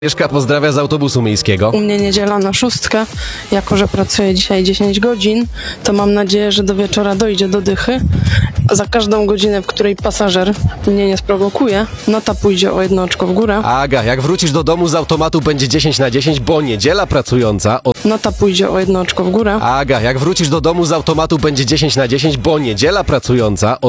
Agnieszka pozdrawia z autobusu miejskiego. U mnie niedziela na 6, jako że pracuję dzisiaj 10 godzin, to mam nadzieję, że do wieczora dojdzie do dychy. Za każdą godzinę, w której pasażer mnie nie sprowokuje, nota pójdzie o 1 oczko w górę. Aga, jak wrócisz do domu z automatu będzie 10 na 10, bo niedziela pracująca... Nota pójdzie o 1 oczko w górę. Aga, jak wrócisz do domu z automatu będzie 10 na 10, bo niedziela pracująca...